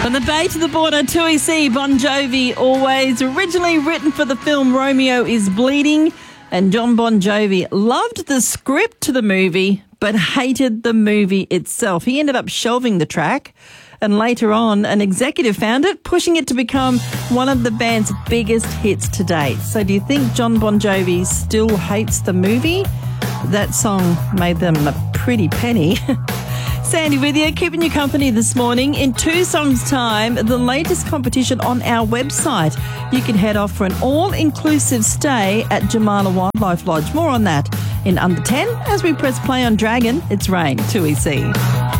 From the Bay to the Border, 2EC, Bon Jovi, Always. Originally written for the film Romeo is Bleeding, and John Bon Jovi loved the script to the movie but hated the movie itself. He ended up shelving the track, and later on, an executive found it, pushing it to become one of the band's biggest hits to date. So do you think John Bon Jovi still hates the movie? That song made them a pretty penny. Sandy with you, keeping you company this morning. In 2 songs' time, the latest competition on our website. You can head off for an all-inclusive stay at Jamala Wildlife Lodge. More on that in under 10 as we press play on Dragon. It's Rain, 2EC.